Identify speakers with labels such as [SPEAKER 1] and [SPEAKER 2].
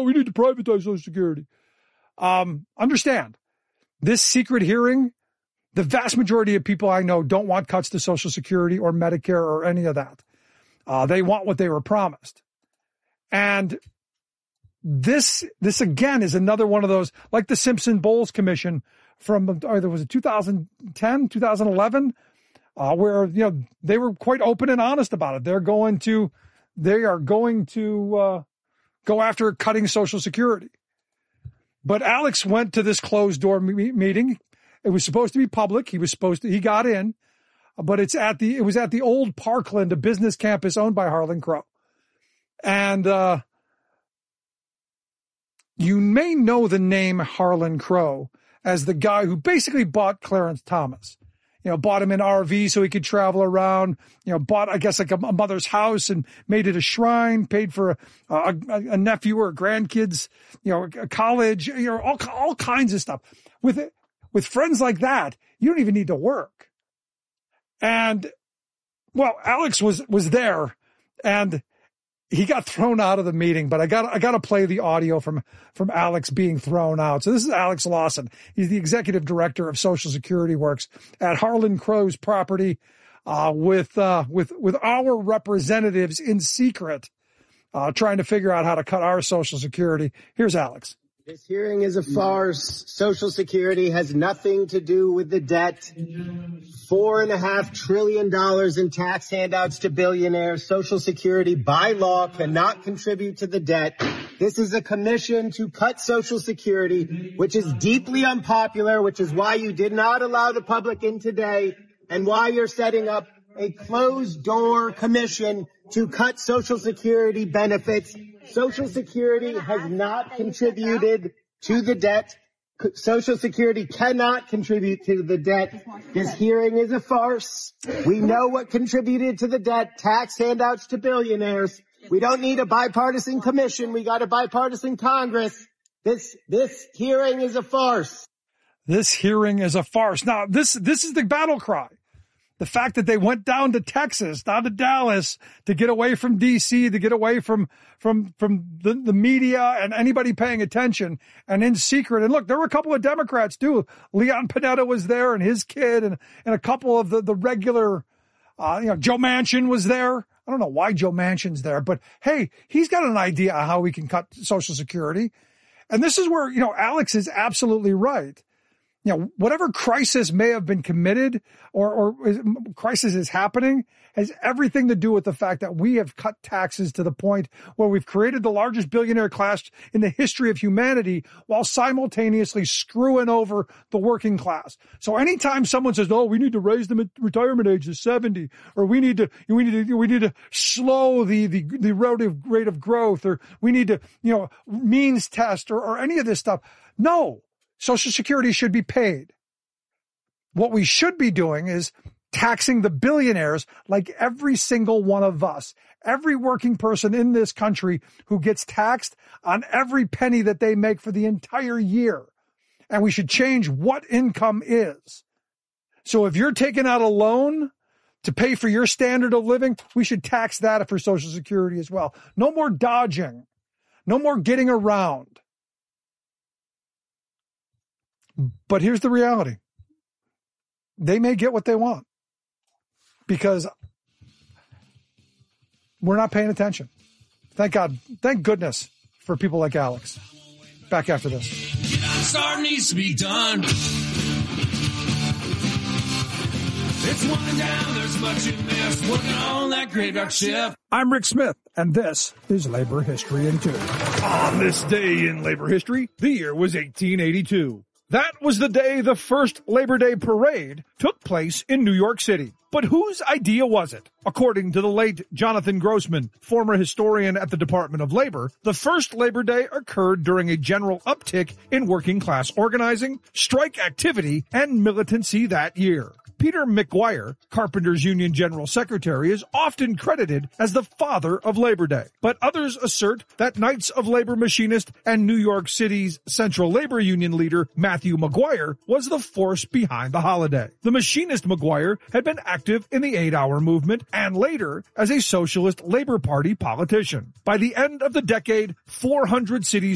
[SPEAKER 1] we need to privatize Social Security. Understand, this secret hearing, the vast majority of people I know don't want cuts to Social Security or Medicare or any of that. They want what they were promised. And this again is another one of those, like the Simpson-Bowles Commission from either was it 2010, 2011, where they were quite open and honest about it. They are going to go after cutting Social Security. But Alex went to this closed door meeting. It was supposed to be public. He got in, but it was at the old Parkland, a business campus owned by Harlan Crow. And you may know the name Harlan Crow as the guy who basically bought Clarence Thomas. Bought him an RV so he could travel around, bought, I guess, like a mother's house and made it a shrine, paid for a nephew or grandkids, a college, all kinds of stuff. With friends like that, you don't even need to work. And, well, Alex was there and he got thrown out of the meeting, but I got to play the audio from Alex being thrown out. So this is Alex Lawson. He's the executive director of Social Security Works at Harlan Crow's property, with our representatives in secret, trying to figure out how to cut our Social Security. Here's Alex.
[SPEAKER 2] This hearing is a farce. Social Security has nothing to do with the debt. $4.5 trillion in tax handouts to billionaires. Social Security, by law, cannot contribute to the debt. This is a commission to cut Social Security, which is deeply unpopular, which is why you did not allow the public in today, and why you're setting up a closed-door commission to cut Social Security benefits. Social Security has not contributed to the debt. Social Security cannot contribute to the debt. This hearing is a farce. We know what contributed to the debt, tax handouts to billionaires. We don't need a bipartisan commission. We got a bipartisan Congress. This hearing is a farce.
[SPEAKER 1] This hearing is a farce. Now, this is the battle cry. The fact that they went down to Texas, down to Dallas to get away from D.C., to get away from the media and anybody paying attention, and in secret. And look, there were a couple of Democrats too. Leon Panetta was there and his kid and a couple of the regular, Joe Manchin was there. I don't know why Joe Manchin's there, but hey, he's got an idea of how we can cut Social Security. And this is where, Alex is absolutely right. Whatever crisis may have been committed or crisis is happening has everything to do with the fact that we have cut taxes to the point where we've created the largest billionaire class in the history of humanity while simultaneously screwing over the working class. So anytime someone says, "Oh, we need to raise the retirement age to 70," or we need to slow the rate of growth, or we need to, means test or any of this stuff. No. Social Security should be paid. What we should be doing is taxing the billionaires like every single one of us, every working person in this country who gets taxed on every penny that they make for the entire year. And we should change what income is. So if you're taking out a loan to pay for your standard of living, we should tax that for Social Security as well. No more dodging. No more getting around. But here's the reality. They may get what they want because we're not paying attention. Thank God. Thank goodness for people like Alex. Back after this.
[SPEAKER 3] Start needs to be done. It's one down, there's a bunch of mess working on that graveyard shift.
[SPEAKER 1] I'm Rick Smith, and this is Labor History in 2. On this day in labor history, the year was 1882. That was the day the first Labor Day parade took place in New York City. But whose idea was it? According to the late Jonathan Grossman, former historian at the Department of Labor, the first Labor Day occurred during a general uptick in working class organizing, strike activity, and militancy that year. Peter McGuire, Carpenters Union General Secretary, is often credited as the father of Labor Day. But others assert that Knights of Labor machinist and New York City's Central Labor Union leader Matthew McGuire was the force behind the holiday. The machinist McGuire had been active in the 8-hour movement and later as a Socialist Labor Party politician. By the end of the decade, 400 cities